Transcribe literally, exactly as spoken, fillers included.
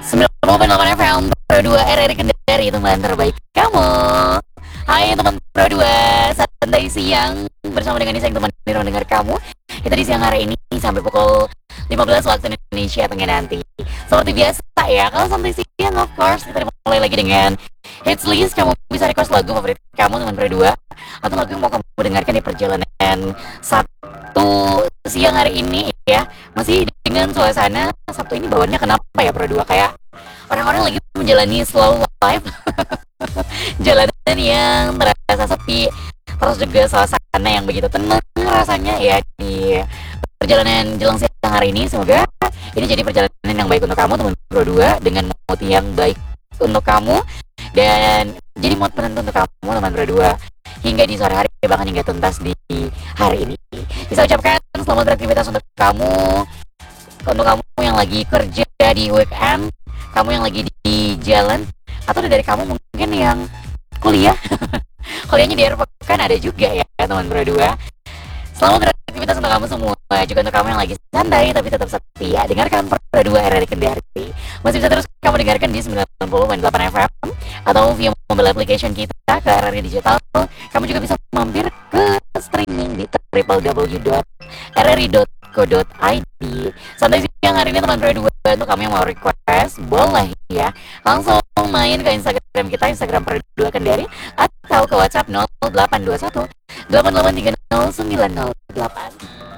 sembilan puluh koma delapan F M Pro dua R R I Kendari, teman terbaik kamu. Hai teman Pro dua, santai siang bersama dengan Nisa yang teman di ruang dengar kamu. Kita di siang hari ini sampai pukul lima belas waktu Indonesia Tengah nanti. Seperti biasa ya, kalau santai siang of course kita mulai lagi dengan hits list. Kamu bisa request lagu favorit kamu teman Pro dua atau lagu yang mau kamu dengarkan di perjalanan Sabtu siang hari ini ya. Masih dengan suasana Sabtu ini bawaannya kenapa ya Pro dua, kayak orang-orang lagi menjalani slow life. Jalanan yang terasa sepi, terus juga suasana yang begitu tenang rasanya ya di perjalanan jelang siang hari ini. Semoga ini jadi perjalanan yang baik untuk kamu teman Pro dua, dengan mood yang baik untuk kamu dan jadi mood penentu untuk kamu teman Pro dua hingga di sore hari, bahkan hingga tuntas di hari ini. Bisa ucapkan selamat beraktivitas untuk kamu, untuk kamu yang lagi kerja di weekend, kamu yang lagi di jalan, atau dari kamu mungkin yang kuliah. Kuliahnya di akhir pekan ada juga ya teman Pro dua. Selamat beraktivitas untuk kamu semua, juga untuk kamu yang lagi santai tapi tetap setia dengarkan Pro dua R R I Kendari. Masih bisa terus kamu dengarkan di sembilan puluh koma delapan F M atau via mobile application kita ke R R I Digital. Kamu juga bisa mampir ke streaming di w w w dot r r i dot co dot i d. Santai siang hari ini teman Pro dua, untuk kamu yang mau request boleh ya langsung main ke Instagram kita, Instagram Pro dua Kendari, atau ke WhatsApp nol delapan dua satu delapan delapan tiga nol sembilan nol delapan.